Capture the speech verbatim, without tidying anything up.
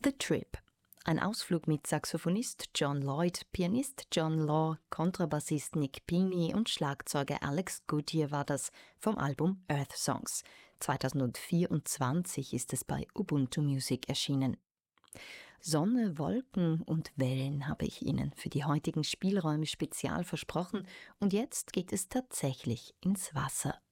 The Trip. Ein Ausflug mit Saxophonist John Lloyd, Pianist John Law, Kontrabassist Nick Pini und Schlagzeuger Alex Goodyear war das vom Album Earth Songs. zweitausendvierundzwanzig ist es bei Ubuntu Music erschienen. Sonne, Wolken und Wellen habe ich Ihnen für die heutigen Spielräume spezial versprochen und jetzt geht es tatsächlich ins Wasser.